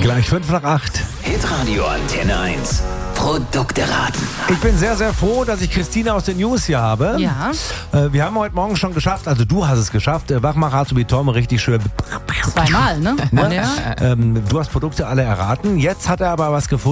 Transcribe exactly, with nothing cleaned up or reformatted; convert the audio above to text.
Gleich fünf nach acht. Hitradio Antenne eins. Produkte raten. Ich bin sehr, sehr froh, dass ich Christina aus den News hier habe. Ja. Äh, wir haben heute Morgen schon geschafft, also du hast es geschafft, äh, Wachmacher zu Tom richtig schön. Zweimal, ne? Ne? Ja. Ähm, du hast Produkte alle erraten. Jetzt hat er aber was gefunden.